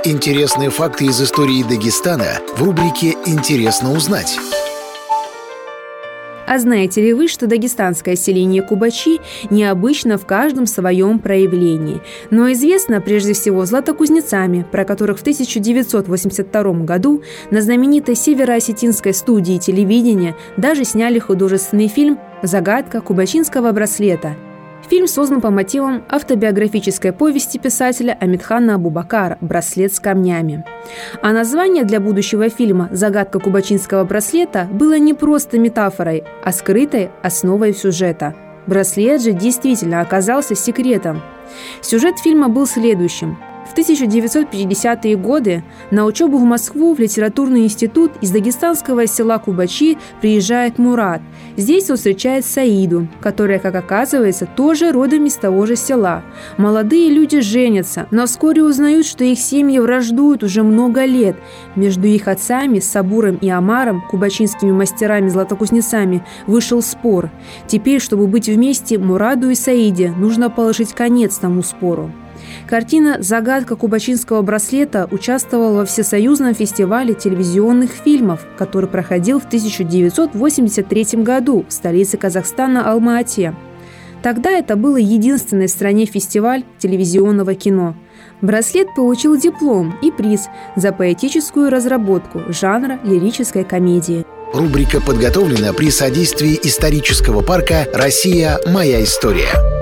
Интересные факты из истории Дагестана в рубрике «Интересно узнать». А знаете ли вы, что дагестанское селение Кубачи необычно в каждом своем проявлении, но известно прежде всего златокузнецами, про которых в 1982 году на знаменитой североосетинской студии телевидения даже сняли художественный фильм «Загадка кубачинского браслета». Фильм создан по мотивам автобиографической повести писателя Амитхана Абубакара «Браслет с камнями». А название для будущего фильма «Загадка кубачинского браслета» было не просто метафорой, а скрытой основой сюжета. Браслет же действительно оказался секретом. Сюжет фильма был следующим. В 1950-е годы на учебу в Москву в литературный институт из дагестанского села Кубачи приезжает Мурат. Здесь он встречает Саиду, которая, как оказывается, тоже родом из того же села. Молодые люди женятся, но вскоре узнают, что их семьи враждуют уже много лет. Между их отцами, Сабуром и Амаром, кубачинскими мастерами-златокузнецами, вышел спор. Теперь, чтобы быть вместе, Мураду и Саиде нужно положить конец тому спору. Картина «Загадка кубачинского браслета» участвовала во Всесоюзном фестивале телевизионных фильмов, который проходил в 1983 году в столице Казахстана Алма-Ате. Тогда это был единственный в стране фестиваль телевизионного кино. Браслет получил диплом и приз за поэтическую разработку жанра лирической комедии. Рубрика подготовлена при содействии исторического парка «Россия. Моя история».